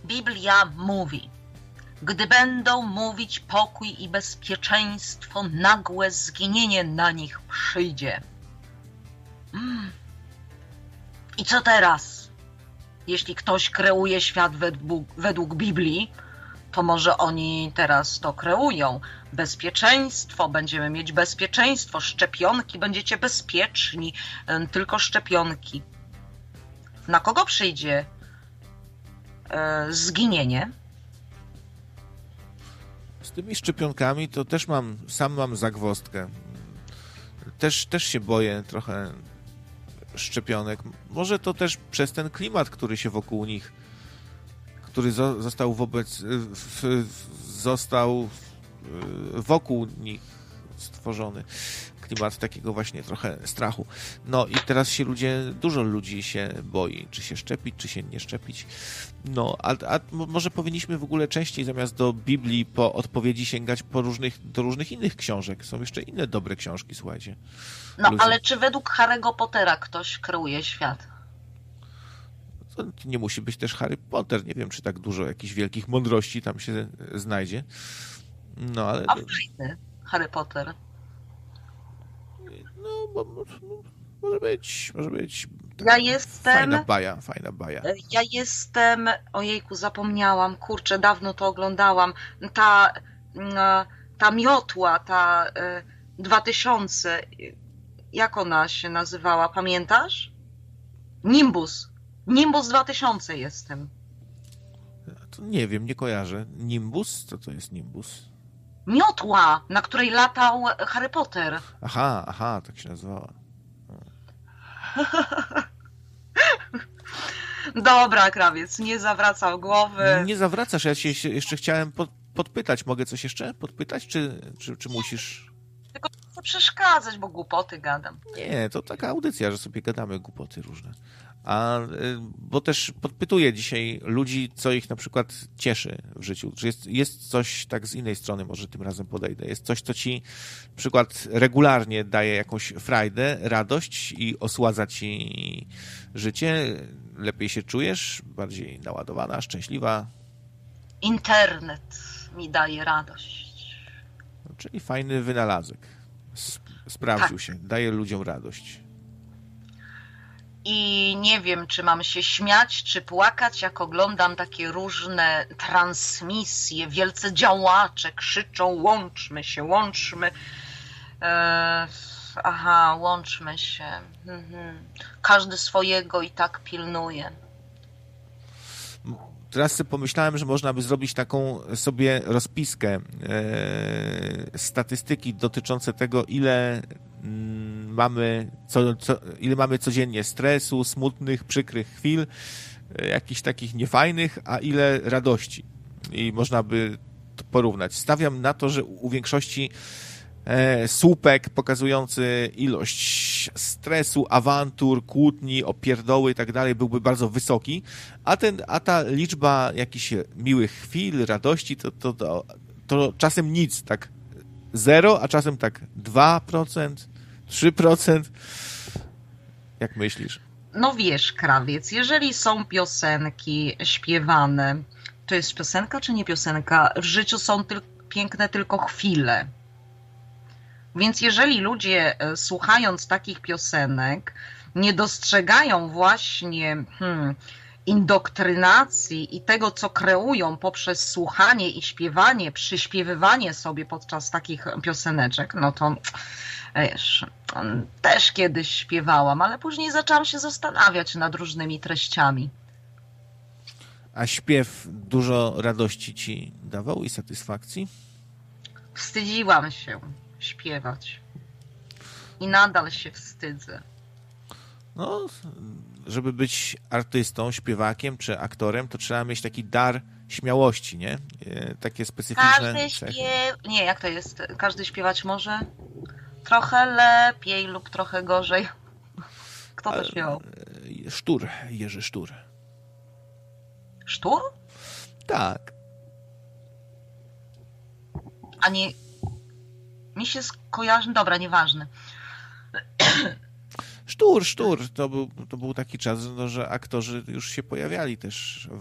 Biblia mówi: gdy będą mówić pokój i bezpieczeństwo, nagłe zginienie na nich przyjdzie. I co teraz? Jeśli ktoś kreuje świat według Biblii, to może oni teraz to kreują. Bezpieczeństwo, będziemy mieć bezpieczeństwo, szczepionki, będziecie bezpieczni, tylko szczepionki. Na kogo przyjdzie zginienie? Z tymi szczepionkami to też sam mam zagwozdkę. Też się boję trochę szczepionek. Może to też przez ten klimat, który się wokół nich, który został wokół nich stworzony. Klimat takiego właśnie trochę strachu. No i teraz dużo ludzi się boi, czy się szczepić, czy się nie szczepić. No, a może powinniśmy w ogóle częściej zamiast do Biblii po odpowiedzi sięgać do różnych innych książek. Są jeszcze inne dobre książki, słuchajcie. No, ale czy według Harry'ego Pottera ktoś kreuje świat? To nie musi być też Harry Potter. Nie wiem, czy tak dużo jakichś wielkich mądrości tam się znajdzie. No, ale... A fajny Harry Potter. No, może być. Ja jestem... Fajna baja. Ja jestem... Ojejku, zapomniałam. Kurczę, dawno to oglądałam. Ta miotła, ta 2000... Jak ona się nazywała? Pamiętasz? Nimbus 2000 jestem. To nie wiem, nie kojarzę. Nimbus? Co to jest Nimbus? Miotła, na której latał Harry Potter. Aha, tak się nazywała. Dobra, krawiec, nie zawracał głowy. Nie zawracasz, ja cię jeszcze chciałem podpytać. Mogę coś jeszcze podpytać, czy musisz... Tylko nie chcę przeszkadzać, bo głupoty gadam. Nie, to taka audycja, że sobie gadamy głupoty różne. Bo też podpytuję dzisiaj ludzi, co ich na przykład cieszy w życiu. Czy jest coś, tak z innej strony może tym razem podejdę, jest coś, co ci na przykład regularnie daje jakąś frajdę, radość i osładza ci życie? Lepiej się czujesz? Bardziej naładowana, szczęśliwa? Internet mi daje radość. Czyli fajny wynalazek. Sprawdził się, daje ludziom radość. I nie wiem, czy mam się śmiać, czy płakać, jak oglądam takie różne transmisje. Wielcy działacze krzyczą: łączmy się, łączmy. Łączmy się. Każdy swojego i tak pilnuje. Teraz sobie pomyślałem, że można by zrobić taką sobie rozpiskę, statystyki dotyczące tego, ile mamy codziennie stresu, smutnych, przykrych chwil, jakichś takich niefajnych, a ile radości. I można by to porównać. Stawiam na to, że u większości słupek pokazujący ilość stresu, awantur, kłótni, opierdoły i tak dalej byłby bardzo wysoki, a ta liczba jakichś miłych chwil, radości to czasem nic, tak 0, a czasem tak 2%, 3%. Jak myślisz? No wiesz, krawiec, jeżeli są piosenki śpiewane, to jest piosenka czy nie piosenka? W życiu są piękne tylko chwile. Więc jeżeli ludzie, słuchając takich piosenek, nie dostrzegają właśnie indoktrynacji i tego, co kreują poprzez słuchanie i śpiewanie, przyśpiewywanie sobie podczas takich pioseneczek, no to wiesz, też kiedyś śpiewałam, ale później zaczęłam się zastanawiać nad różnymi treściami. A śpiew dużo radości ci dawał i satysfakcji? Wstydziłam się śpiewać. I nadal się wstydzę. No, żeby być artystą, śpiewakiem czy aktorem, to trzeba mieć taki dar śmiałości, nie? Takie specyficzne cechy. Nie, jak to jest? Każdy śpiewać może? Trochę lepiej lub trochę gorzej. Kto to śpiewał? Sztur, Jerzy Sztur. Sztur? Tak. A nie... Mi się skojarzy... Dobra, nieważne. Sztur. To był taki czas, no, że aktorzy już się pojawiali też